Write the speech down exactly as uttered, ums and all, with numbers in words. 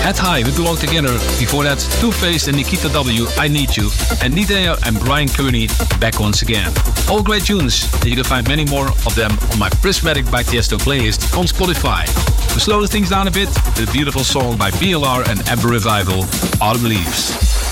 At High, We Belong Together. Before that, Two Faced and Nikita W, I Need You. And Nidea and Brian Kearney, Back Once Again. All great tunes, and you can find many more of them on my Prismatic by Tiesto playlist on Spotify. To slow things down a bit, the beautiful song by B L R and Amber Revival, Autumn Leaves.